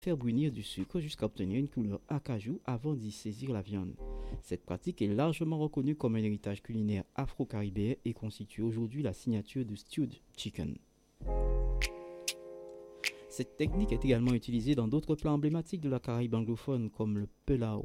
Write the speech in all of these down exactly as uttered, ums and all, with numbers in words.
faire brunir du sucre jusqu'à obtenir une couleur acajou avant d'y saisir la viande. Cette pratique est largement reconnue comme un héritage culinaire afro-caribéen et constitue aujourd'hui la signature du stewed chicken. Cette technique est également utilisée dans d'autres plats emblématiques de la Caraïbe anglophone comme le pelao.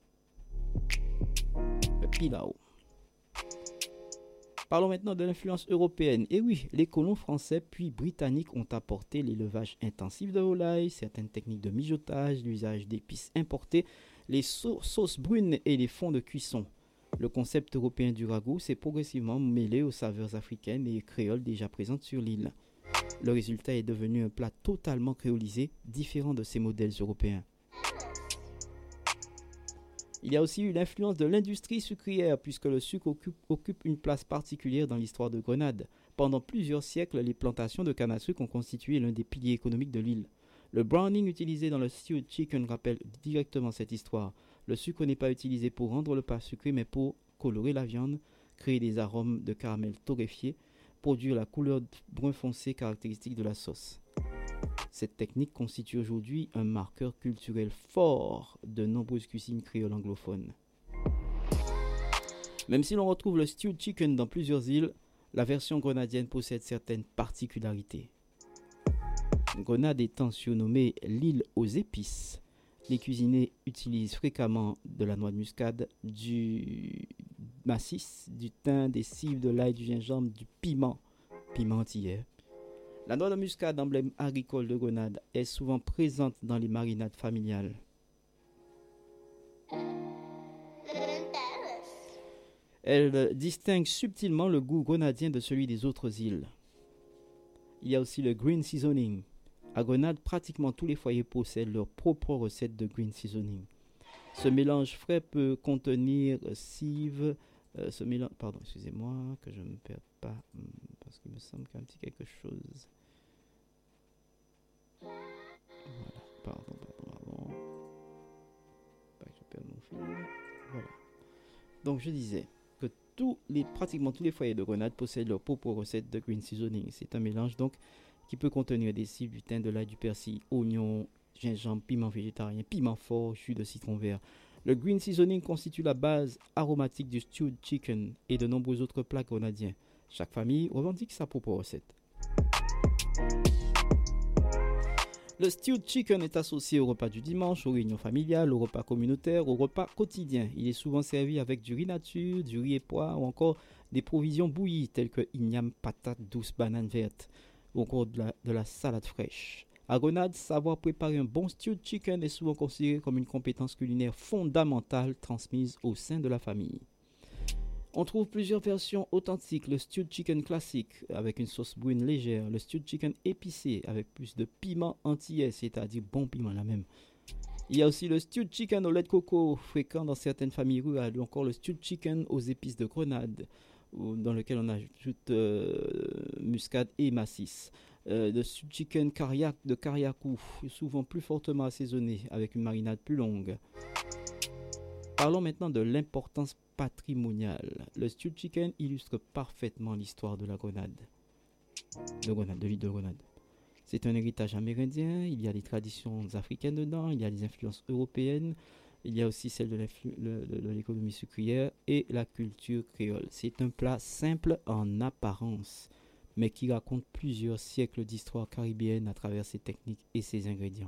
Le pilao. Parlons maintenant de l'influence européenne. Et oui, les colons français puis britanniques ont apporté l'élevage intensif de volailles, certaines techniques de mijotage, l'usage d'épices importées, les sau- sauces brunes et les fonds de cuisson. Le concept européen du ragoût s'est progressivement mêlé aux saveurs africaines et créoles déjà présentes sur l'île. Le résultat est devenu un plat totalement créolisé, différent de ces modèles européens. Il y a aussi eu l'influence de l'industrie sucrière, puisque le sucre occupe, occupe une place particulière dans l'histoire de Grenade. Pendant plusieurs siècles, les plantations de canne à sucre ont constitué l'un des piliers économiques de l'île. Le browning utilisé dans le stewed chicken rappelle directement cette histoire. Le sucre n'est pas utilisé pour rendre le plat sucré, mais pour colorer la viande, créer des arômes de caramel torréfié, produire la couleur brun foncé caractéristique de la sauce. Cette technique constitue aujourd'hui un marqueur culturel fort de nombreuses cuisines créoles anglophones. Même si l'on retrouve le stewed chicken dans plusieurs îles, la version grenadienne possède certaines particularités. Grenade étant surnommée l'île aux épices, les cuisiniers utilisent fréquemment de la noix de muscade, du massif, du thym, des cives, de l'ail, du gingembre, du piment, piment antillais. La noix de muscade, emblème agricole de Grenade, est souvent présente dans les marinades familiales. Elle distingue subtilement le goût grenadien de celui des autres îles. Il y a aussi le green seasoning. À Grenade, pratiquement tous les foyers possèdent leur propre recette de green seasoning. Ce mélange frais peut contenir cives, euh, ce mélange, pardon, excusez-moi, que je ne me perds pas, parce qu'il me semble qu'il y a un petit quelque chose. Voilà, pardon, pardon, pardon. Pas que je perde mon fil. Voilà. Donc je disais que tous les, pratiquement tous les foyers de Grenade possèdent leur propre recette de green seasoning. C'est un mélange donc qui peut contenir des cives, du thym, de l'ail, du persil, oignons, gingembre, piment végétarien, piment fort, jus de citron vert. Le green seasoning constitue la base aromatique du stewed chicken et de nombreux autres plats grenadiens. Chaque famille revendique sa propre recette. Le stewed chicken est associé au repas du dimanche, aux réunions familiales, au repas communautaire, au repas quotidien. Il est souvent servi avec du riz nature, du riz et pois ou encore des provisions bouillies telles que igname, patates douces, bananes vertes ou encore de la, de la salade fraîche. À Grenade, savoir préparer un bon stewed chicken est souvent considéré comme une compétence culinaire fondamentale transmise au sein de la famille. On trouve plusieurs versions authentiques. Le stewed chicken classique avec une sauce brune légère, le stewed chicken épicé avec plus de piment antillais, c'est-à-dire bon piment là même. Il y a aussi le stewed chicken au lait de coco, fréquent dans certaines familles rurales, ou encore le stewed chicken aux épices de Grenade, dans lequel on ajoute euh, muscade et massis. Euh, le stewed chicken cariac de Cariacou, souvent plus fortement assaisonné avec une marinade plus longue. Parlons maintenant de l'importance patrimoniale. Le stewed chicken illustre parfaitement l'histoire de la Grenade, de Grenade, de l'île de Grenade. C'est un héritage amérindien, il y a des traditions africaines dedans, il y a des influences européennes, il y a aussi celle de, le, de, de l'économie sucrière et la culture créole. C'est un plat simple en apparence, mais qui raconte plusieurs siècles d'histoire caribéenne à travers ses techniques et ses ingrédients.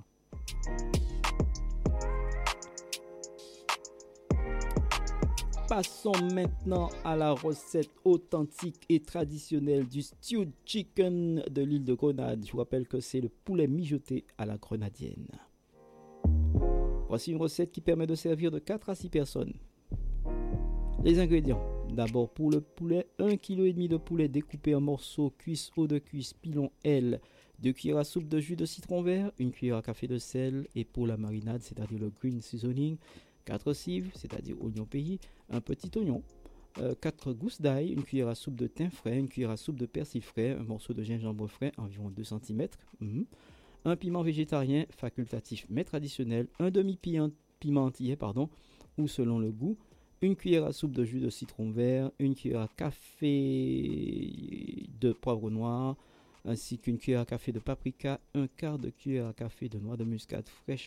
Passons maintenant à la recette authentique et traditionnelle du stewed chicken de l'île de Grenade. Je vous rappelle que c'est le poulet mijoté à la grenadienne. Voici une recette qui permet de servir de quatre à six personnes. Les ingrédients. D'abord pour le poulet, un virgule cinq kg de poulet découpé en morceaux, cuisse, eau de cuisse, pilon L, deux cuillères à soupe de jus de citron vert, une cuillère à café de sel et pour la marinade, c'est-à-dire le green seasoning, quatre cives, c'est-à-dire oignon pays, un petit oignon, euh, quatre gousses d'ail, une cuillère à soupe de thym frais, une cuillère à soupe de persil frais, un morceau de gingembre frais, environ deux centimètres, mm-hmm. Un piment végétarien facultatif mais traditionnel, un demi-piment piment antillais, pardon, ou selon le goût, une cuillère à soupe de jus de citron vert, une cuillère à café de poivre noir, ainsi qu'une cuillère à café de paprika, un quart de cuillère à café de noix de muscade fraîche